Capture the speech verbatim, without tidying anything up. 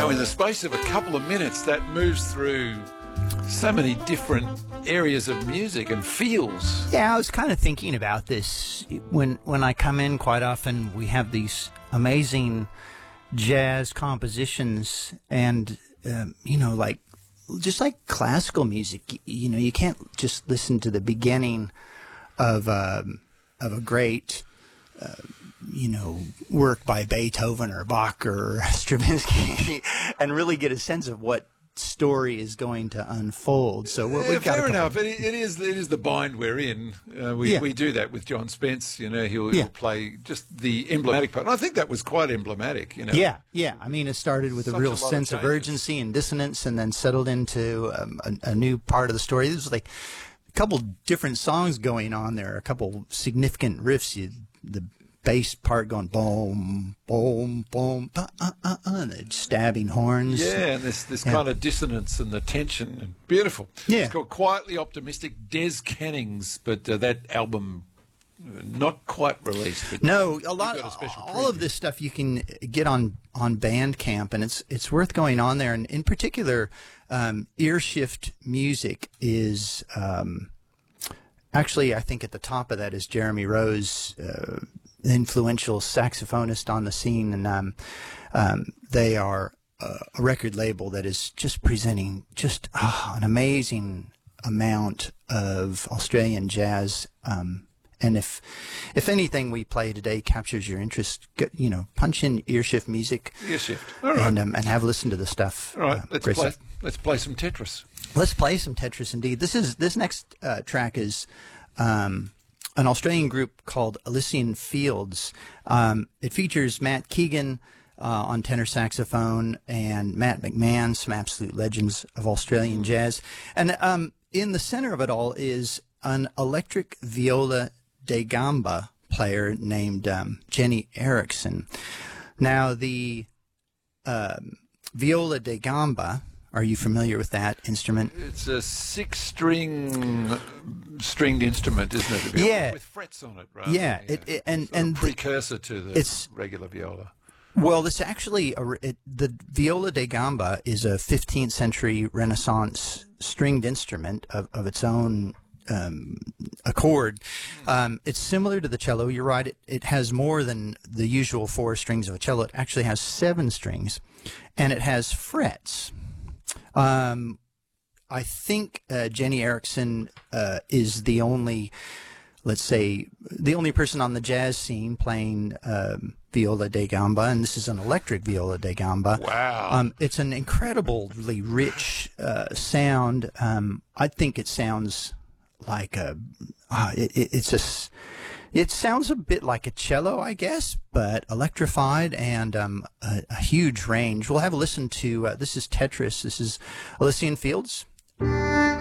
Wow, in the space of a couple of minutes, that moves through so many different areas of music and feels. Yeah, I was kind of thinking about this. When when I come in, quite often we have these amazing jazz compositions, and um, you know, like just like classical music. You know, you can't just listen to the beginning of um, of a great, uh, you know, work by Beethoven or Bach or Stravinsky, and really get a sense of what story is going to unfold. So what yeah, we've got fair a enough. It, it is it is the bind we're in. Uh, we Yeah. we do that with John Spence. You know, he'll, Yeah. he'll play just the emblematic part. And I think that was quite emblematic. You know. Yeah, yeah. I mean, it started with a Such real a lot of sense of, changes. urgency and dissonance, and then settled into um, a, a new part of the story. There's like a couple different songs going on there, a couple significant riffs. You, the bass part going boom, boom, boom, uh, uh, uh, uh, and the stabbing horns. Yeah, and this this Yeah. kind of dissonance and the tension, and beautiful. Yeah. It's called Quietly Optimistic, Des Cannings, but uh, that album uh, not quite released. But No, a lot. got a special All of preview. this stuff you can get on on Bandcamp, and it's it's worth going on there. And in particular, um, Earshift Music is um, actually, I think at the top of that is Jeremy Rose, uh, influential saxophonist on the scene, and um, um, they are uh, a record label that is just presenting just ah, an amazing amount of Australian jazz. Um, and if if anything we play today captures your interest, get, you know, punch in Earshift Music, Yeah, shift. All right. and um, and have a listen to the stuff. All right, Uh, let's great play. stuff. Let's play some Tetris. Let's play some Tetris indeed. This is this next uh, track is um, an Australian group called Elysian Fields. Um, it features Matt Keegan uh, on tenor saxophone and Matt McMahon, some absolute legends of Australian jazz. And um, in the center of it all is an electric viola da gamba player named um, Jenny Erickson. Now, the um, viola da gamba, are you familiar with that instrument? It's a six-string stringed instrument, isn't it? A viola Yeah. with frets on it, right? Yeah, it- it- and- Sort of and precursor to the it's- regular viola. Well, it's actually a, it, the viola da gamba is a fifteenth century Renaissance stringed instrument of, of its own um, accord. Um, it's similar to the cello. You're right. It, it has more than the usual four strings of a cello. It actually has seven strings, and it has frets. Um, I think uh, Jenny Erickson uh, is the only, let's say, the only person on the jazz scene playing um, viola da gamba, and this is an electric viola da gamba. Wow. Um, it's an incredibly rich uh, sound. Um, I think it sounds like a, uh, it, it, it's a, s- it sounds a bit like a cello, I guess, but electrified and um, a, a huge range. We'll have a listen to, uh, this is Tetris. This is Elysian Fields.